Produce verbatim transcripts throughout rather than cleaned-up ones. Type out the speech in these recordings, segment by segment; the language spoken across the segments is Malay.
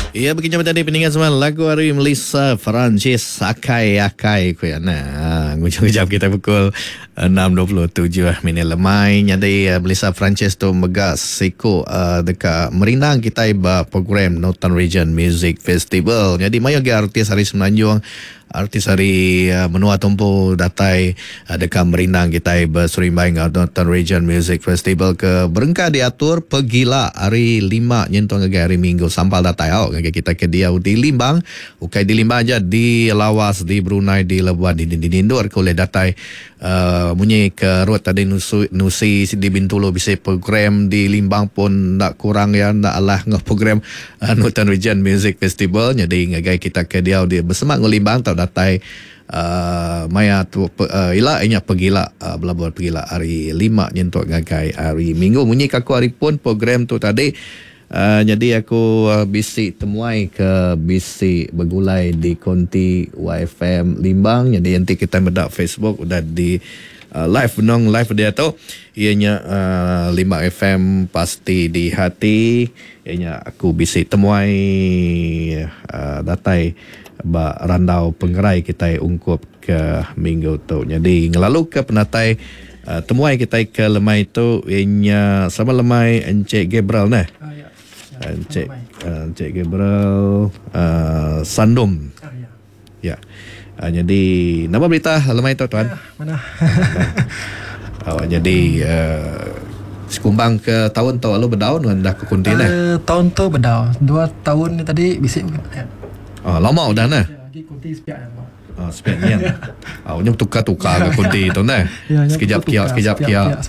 Ya, begini tadi pendengar semua lagu hari Melissa Francis Akai Akai ku ya nah. Ngujung-ngujung kita pukul enam dua puluh tujuh minit lemai. Jadi uh, Melissa Francis tu megak siko uh, dekat Merinang kita iba program Northern Region Music Festival. Jadi mayo ge artis hari Semenanjung, artis hari uh, menua tumpu datai uh, dekat Merinang kita berserimbang Northern Region Music Festival ke berengka diatur pegila hari lima nyentuh ngagi hari Minggu sampal datai au ngagi kita ke dia di Limbang ukai di Limbang aja di Lawas di Brunei di Labuan di Dindur ke oleh datai uh, munyi ke rut tadi nusi, nusi di Bintulu bisa program di Limbang pun tak kurang ya tak alah ngah program uh, Northern Region Music Festival jadi ngagi kita ke dia di bersemak ngelimbang tau datai uh, maya tu uh, ila inya pegila uh, belabuan pegila hari lima nyentuk ngagai hari Minggu munyi kaku hari pun program tu tadi uh, jadi aku uh, bisi temuai ke bisi bergulai di konti Y F M Limbang jadi nanti kita bedak Facebook udah di uh, live nong live dia tu ianya uh, lima F M pasti di hati ianya aku bisi temuai uh, datai ba randau pengerai kita ungkup ke minggu tu. Jadi ngelalu ke penatai uh, temuai kita ke lemai tu ianya sama lemai Encik Gabriel nah. Oh, ya. Ya, Encik uh, Encik Gabriel uh, Sandum. Oh, ya. Ya. Uh, jadi nama berita lemai tu tuan. Ya, mana? Oh, jadi uh, sekumbang ke tahun tu lalu berdaun dah ke kunti nah. Uh, tahun tu berdaun. Dua tahun ni tadi bisik ya. Oh, lama udah nah. Lagi kunti sepiak ya. Oh, sepiak ni. Ah, oh, nyam tukar-tukar ke kunti tu nah. Ya, sekejap kia, sekejap kia.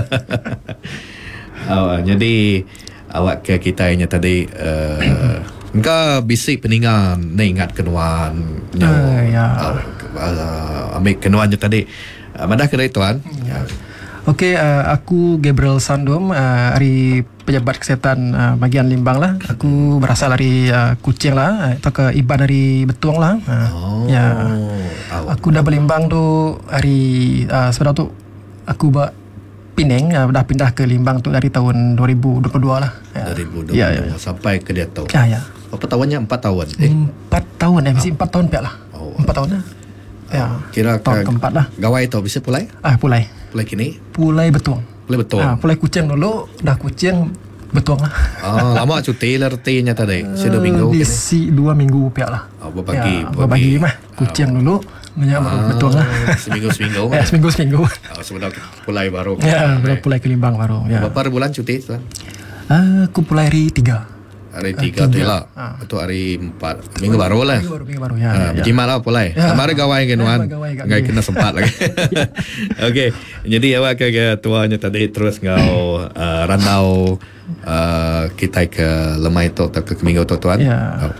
Oh, jadi awak ke kita nya tadi uh, engkau bisik peningan ni ingat kenuan. Uh, ya. Uh, ambil kenuannya tadi. Uh, mana kedai tuan? Ya. Okey, uh, aku Gabriel Sandum, uh, hari pejabat kesihatan uh, bagian Limbang lah. Aku berasal dari uh, Kuching lah, atau ke Iban dari Betuang lah. Uh, oh. Ya. Aku dah berlimbang tu hari uh, sebenarnya tu aku buat Penang, uh, dah pindah ke Limbang tu dari tahun dua ribu dua puluh dua lah. Ya. dua ribu dua puluh dua ya, ya. Sampai ke dia tu. Ya, ya. Berapa tahunnya? Empat tahun. Eh? Empat tahun, eh mesti empat tahun pihak lah. Oh. Empat tahun lah. Ya. Kira tahun keempat lah. Gawai tu bisa pulai? Ah, pulai. Pulai kini? Pulai Betuang. Pulai Betuang. Ah, pulai Kuching dulu, dah Kuching Betuang lah. Oh, lama cuti lah retinya tadi. Sudah minggu. Di si dua minggu pihak lah. Oh, berbagi. Ya, berbagi mah. Kuching dulu, banyak baru Betuang lah. Seminggu seminggu. Ya, seminggu seminggu. Oh, sebenarnya pulai baru. Ya, baru pulai ke Limbang baru. Ya. Berapa bulan cuti tuan? Uh, aku pulai hari tiga. Hari tiga tu lah. Itu hari empat. Minggu baru lah. Minggu baru, minggu baru. Ya. Uh, Bagaimana lah pulai? Ya. Kemarin gawai kenuan. Enggak kena sempat lagi. Okey. Jadi awak ke tuanya tadi terus ngau uh, randau uh, kita ke lemai tu ke minggu tu tuan. Ya. Oh.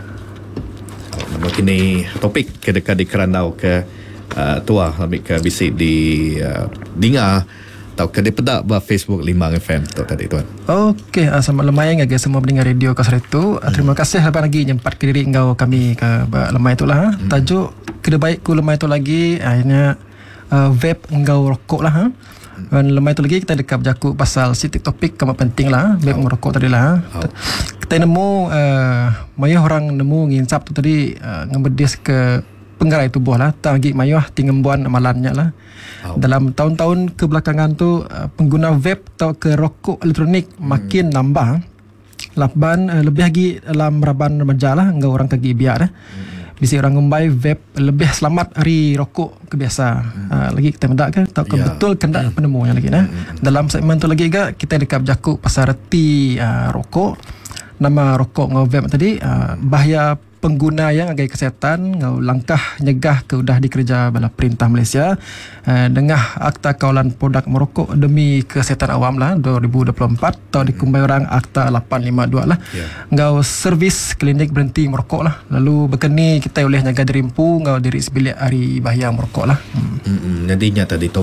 Oh, kini topik ke dekat di kerandau ke uh, tua lebih ke bisik di uh, Dinga atau ke di pedak bah Facebook Limbang F M tu tadi tuan. Okey, uh, selamat lemai ngagi semua pendengar radio Kasar itu. Uh, hmm. Terima kasih lepas lagi nyempat ke diri engkau kami ke lemai itulah. Hmm. Tajuk kena baik ku lemai itu lagi akhirnya uh, vape engkau rokok lah. Ha? Dan lemai itu lagi kita dekat berjaku pasal sitik topik kamu penting lah vape oh. merokok tadi lah. Oh. Kita nemu uh, mayah orang nemu nginsap tu tadi uh, ngebedis ke penggerai tubuh lah. Tak lagi mayah tinggembuan amalannya lah. Oh. Dalam tahun-tahun kebelakangan tu uh, pengguna vape atau ke rokok elektronik hmm. makin nambah. Laban uh, lebih lagi dalam raban remaja lah enggak orang kaki biar lah. Hmm. Bisi orang ngumbai vape lebih selamat hari rokok kebiasa. Hmm. Uh, lagi kita mendak ke atau yeah. betul kendak hmm. penemunya lagi nah. Hmm. Dalam segmen tu lagi juga kita dekat berjaku pasal reti uh, rokok. Nama rokok ngau vape tadi uh, bahaya pengguna yang agak kesihatan ngau langkah nyegah ke udah dikerja bala perintah Malaysia uh, dengah Akta Kawalan Produk Merokok demi Kesihatan Awam lah dua ribu dua puluh empat atau dikumbai orang Akta lapan lima dua lah. Yeah. Ngau servis klinik berhenti merokok lah. Lalu berkeni kita boleh jaga diri empu ngau diri sebilik hari bahaya merokok lah. Hmm. Hmm, jadinya tadi topik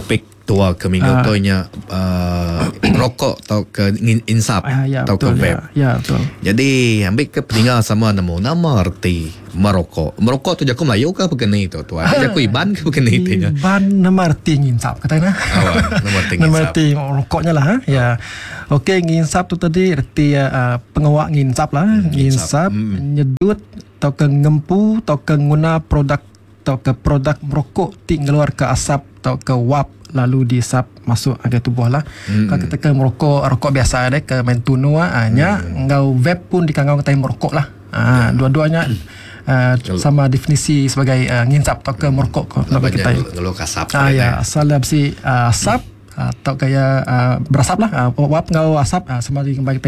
tua ke minggu tu nya uh, rokok atau ke ngin- insap Ah, ya, atau ke betul. vape. Ya, ya, betul. Jadi ambil ke peninggal sama namo nama arti merokok. Merokok tu jaku Melayu ke apa kena itu tu? Jaku Iban ke apa kena itu nya? Iban nama arti nginsap katanya. Awak nama arti Nama insap. arti rokoknya lah. Ha? Ya. Okey, nginsap tu tadi arti uh, pengawak nginsap lah. Nginsap, nyedut atau ke ngempu atau ke guna produk atau ke produk merokok ting keluar ke asap atau ke wap lalu diisap masuk ke tubuh lah. Mm. Kalau kita ke merokok rokok biasa deh ke main tunu hanya mm. ngau vape pun dikangau kita merokok lah. Ah, dua-duanya uh, sama definisi sebagai uh, nginsap atau ke merokok kalau kita. Kalau kasap. Ah ya, asal si uh, asap atau kayak uh, berasap lah. Uh, wap ngau asap uh, sama dengan